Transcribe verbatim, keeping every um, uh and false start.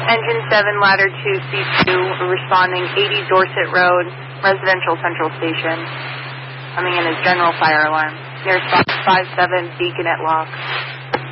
Engine seven, ladder two, C two, responding eighty Dorset Road, residential central station. Coming in as general fire alarm. Near spot five seven, beacon at lock.